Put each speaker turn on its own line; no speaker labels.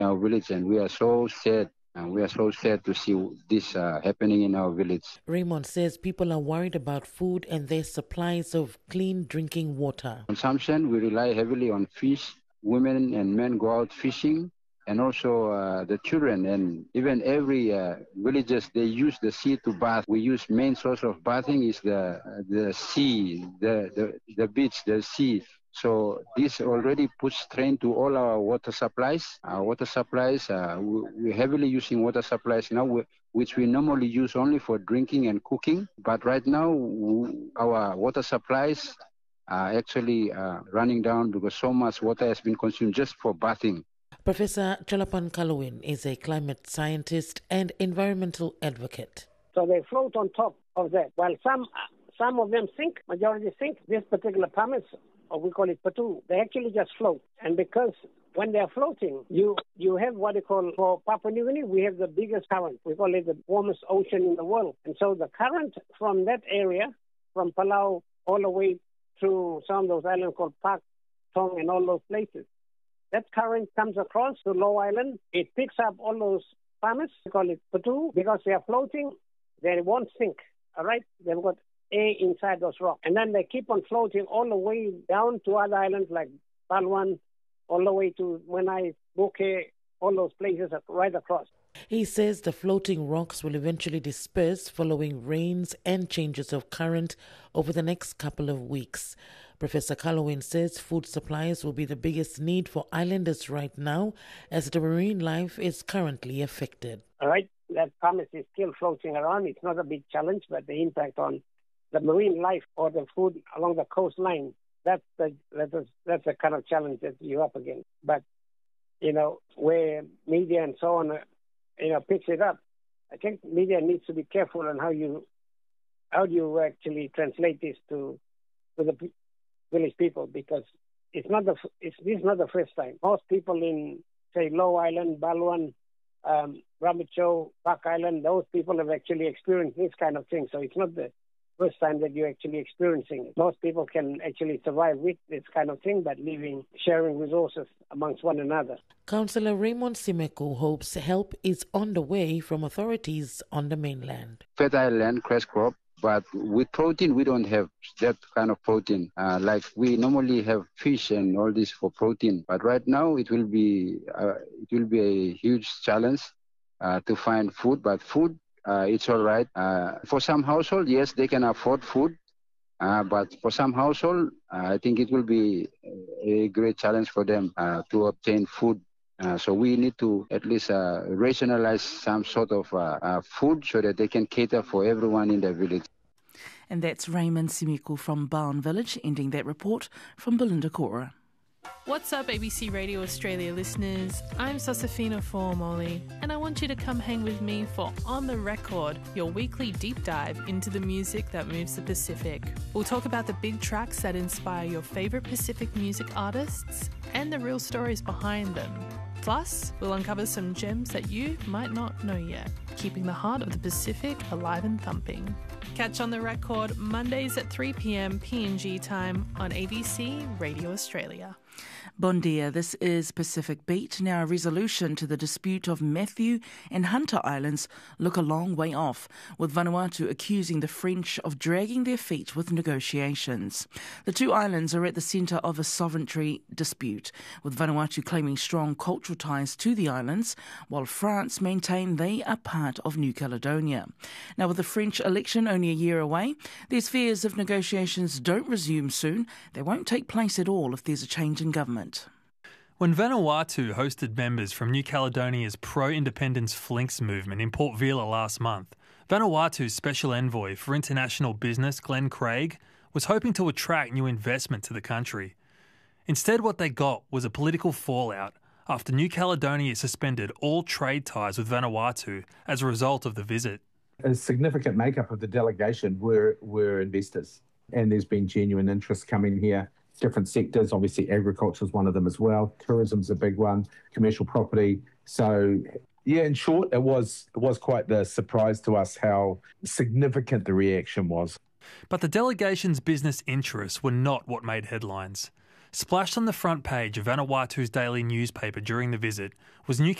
our village, and we are so sad. And we are so sad to see this happening in our village.
Raymond says people are worried about food and their supplies of clean drinking water.
Consumption, we rely heavily on fish. Women and men go out fishing, and also the children, and even every villages, they use the sea to bath. We use main source of bathing is the sea, the beach, the sea. So this already puts strain to all our water supplies. Our water supplies, we're heavily using water supplies now, which we normally use only for drinking and cooking. But right now, our water supplies are actually running down because so much water has been consumed just for bathing.
Professor Cholapan Kalowin is a climate scientist and environmental advocate.
So they float on top of that. While some of them sink, majority sink. This particular pumice, or we call it patu, they actually just float. And because when they're floating, you have what they call, for Papua New Guinea, we have the biggest current. We call it the warmest ocean in the world. And so the current from that area, from Palau all the way through some of those islands called Pak, Tong, and all those places, that current comes across to Low Island. It picks up all those pumice, we call it patu, because they are floating, they won't sink, all right? They've got air inside those rocks. And then they keep on floating all the way down to other islands like Balwan, all the way to Menai, Bukit, all those places right across.
He says the floating rocks will eventually disperse following rains and changes of current over the next couple of weeks. Professor Kalowin says food supplies will be the biggest need for islanders right now as the marine life is currently affected.
All right, that pumice is still floating around. It's not a big challenge, but the impact on the marine life or the food along the coastline, that's the kind of challenge that you're up against. But, where media and so on, picks it up, I think media needs to be careful on how you actually translate this to the village people, because this is not the first time. Most people in, say, Low Island, Balwan, Ramacho, Pak Island, those people have actually experienced this kind of thing. So it's not the first time that you're actually experiencing it. Most people can actually survive with this kind of thing, but sharing resources amongst one another.
Councillor Raymond Simeku hopes help is on the way from authorities on the mainland.
Fertile land, crash crop, but with protein, we don't have that kind of protein. Like we normally have fish and all this for protein. But right now, it will be a huge challenge to find food. But food, it's all right. For some household, yes, they can afford food. But for some household, I think it will be a great challenge for them to obtain food. So we need to at least rationalize some sort of food so that they can cater for everyone in the village.
And that's Raymond Simiku from Barn Village, ending that report from Belinda Cora.
What's up, ABC Radio Australia listeners? I'm Sosafina Formoli, and I want you to come hang with me for On The Record, your weekly deep dive into the music that moves the Pacific. We'll talk about the big tracks that inspire your favourite Pacific music artists and the real stories behind them. Plus, we'll uncover some gems that you might not know yet, keeping the heart of the Pacific alive and thumping. Catch On The Record Mondays at 3 p.m. PNG time on ABC Radio Australia.
Bon dia, this is Pacific Beat. Now, a resolution to the dispute of Matthew and Hunter Islands look a long way off, with Vanuatu accusing the French of dragging their feet with negotiations. The two islands are at the centre of a sovereignty dispute, with Vanuatu claiming strong cultural ties to the islands, while France maintain they are part of New Caledonia. Now, with the French election only a year away, there's fears if negotiations don't resume soon, they won't take place at all if there's a change in government.
When Vanuatu hosted members from New Caledonia's pro-independence Flinks movement in Port Vila last month, Vanuatu's Special Envoy for International Business, Glenn Craig, was hoping to attract new investment to the country. Instead, what they got was a political fallout after New Caledonia suspended all trade ties with Vanuatu as a result of the visit.
A significant makeup of the delegation were investors, and there's been genuine interest coming here. Different sectors, obviously agriculture is one of them as well. Tourism's a big one, commercial property. So, yeah, in short, it was quite the surprise to us how significant the reaction was.
But the delegation's business interests were not what made headlines. Splashed on the front page of Vanuatu's daily newspaper during the visit was